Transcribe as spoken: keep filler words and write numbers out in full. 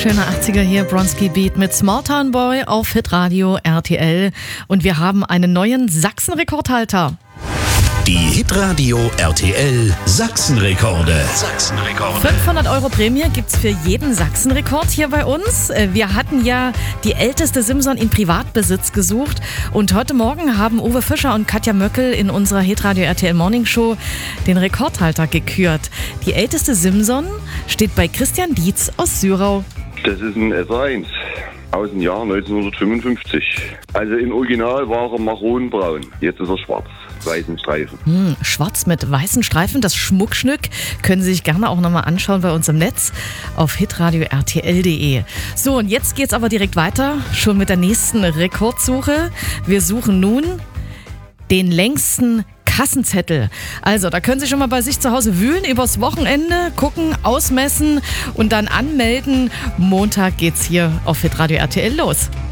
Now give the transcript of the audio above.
Schöner achtziger hier, Bronski Beat mit Small Town Boy auf Hitradio R T L. Und wir haben einen neuen Sachsen-Rekordhalter. Die Hitradio R T L Sachsenrekorde. Sachsenrekorde. fünfhundert Euro Prämie gibt's für jeden Sachsenrekord hier bei uns. Wir hatten ja die älteste Simson in Privatbesitz gesucht. Und heute Morgen haben Uwe Fischer und Katja Möckel in unserer Hitradio R T L Morning Show den Rekordhalter gekürt. Die älteste Simson steht bei Christian Dietz aus Syrau. Das ist ein S eins aus dem Jahr neunzehnhundertfünfundfünfzig. Also im Original war er maronbraun. Jetzt ist er schwarz. Weißen Streifen. Hm, schwarz mit weißen Streifen, das Schmuckstück können Sie sich gerne auch nochmal anschauen bei uns im Netz auf hitradio R T L punkt de. So, und jetzt geht's aber direkt weiter, schon mit der nächsten Rekordsuche. Wir suchen nun den längsten Kassenzettel. Also, da können Sie schon mal bei sich zu Hause wühlen, übers Wochenende gucken, ausmessen und dann anmelden. Montag geht's hier auf Hitradio R T L los.